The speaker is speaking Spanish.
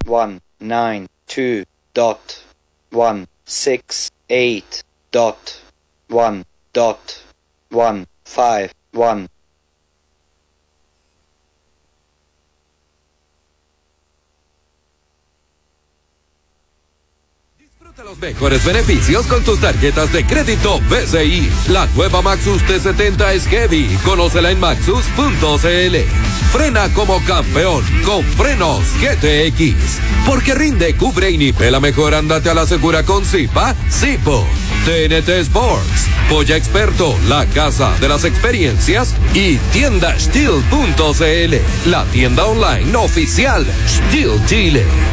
192.168.1.151. Los mejores beneficios con tus tarjetas de crédito BCI. La nueva Maxus T70 es heavy. Conócela en maxus.cl. Frena como campeón con frenos GTX. Porque rinde, cubre y nivela mejor. Ándate a la segura con Zipo. TNT Sports, Polla Experto, la casa de las experiencias, y tienda Steel.cl, la tienda online oficial Steel Chile.